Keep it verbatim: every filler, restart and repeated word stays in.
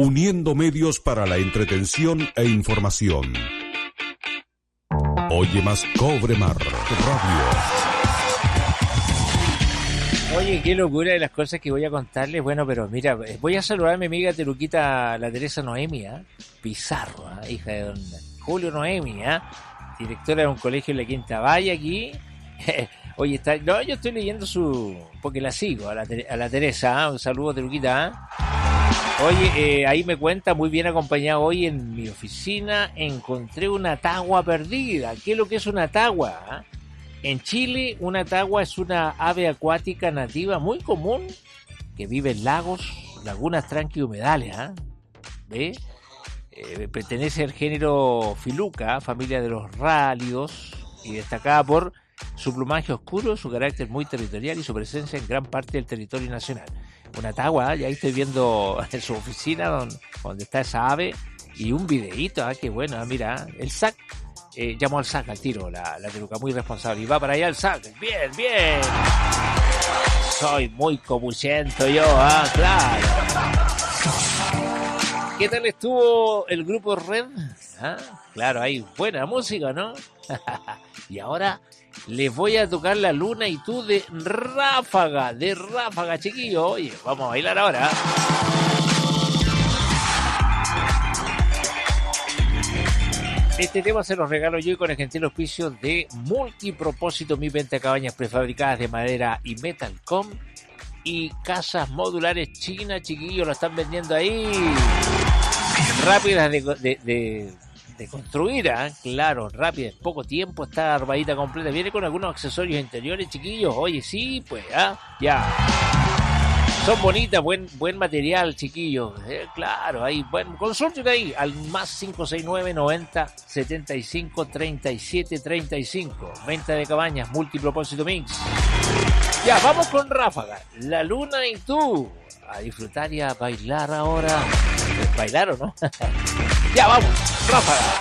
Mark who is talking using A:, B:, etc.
A: uniendo medios para la entretención e información. Oye más Cobre Mar Radio.
B: Oye, qué locura de las cosas que voy a contarles. Bueno, pero mira, voy a saludar a mi amiga Teruquita, la Teresa Noemi, ¿eh? Pizarro, ¿eh? Hija de don Julio Noemi, ¿eh? Directora de un colegio en la Quinta Valle aquí. Oye, está, no, yo estoy leyendo su, porque la sigo a la, a la Teresa, ¿eh? Un saludo, Teruquita, ¿eh? Oye, eh, ahí me cuenta, muy bien acompañado hoy en mi oficina, encontré una tagua perdida. ¿Qué es lo que es una tagua? ¿Eh? En Chile, una tagua es una ave acuática nativa muy común que vive en lagos, lagunas, tranques y humedales. ¿eh? ¿Ve? Eh, pertenece al género Filuca, familia de los rálidos, y destacada por su plumaje oscuro, su carácter muy territorial y su presencia en gran parte del territorio nacional. Una tagua, ya ahí estoy viendo en su oficina donde, donde está esa ave, y un videíto, ¿eh? Qué bueno, ¿eh? Mira, el S A C. Eh, llamó al S A C al tiro, la, la Teruca, muy responsable. Y va para allá el S A C. Bien, bien. Soy muy copuchento yo, ah, claro. ¿Qué tal estuvo el grupo Red? ¿Ah? Claro, hay buena música, ¿no? Y ahora les voy a tocar La Luna y Tú de Ráfaga, de Ráfaga, chiquillo. Oye, vamos a bailar ahora. Este tema se los regalo yo con el gentil auspicio de Multipropósito, mi venta de cabañas prefabricadas de madera y Metalcom, y casas modulares chinas, chiquillos, lo están vendiendo ahí. Rápidas de, de, de, de construir, ¿eh? Claro, rápidas, poco tiempo, está armadita completa. Viene con algunos accesorios interiores, chiquillos. Oye, sí, pues, ¿ah? ¿eh? Ya. Son bonitas, buen buen material, chiquillos. Eh, claro, ahí, bueno, consulten ahí al más cinco seis nueve, noventa, setenta y cinco, treinta y siete, treinta y cinco. Venta de cabañas, Multipropósito Mix. Ya, vamos con Ráfaga. La Luna y Tú. A disfrutar y a bailar ahora. ¿Bailar o no? Ya, vamos. Ráfaga.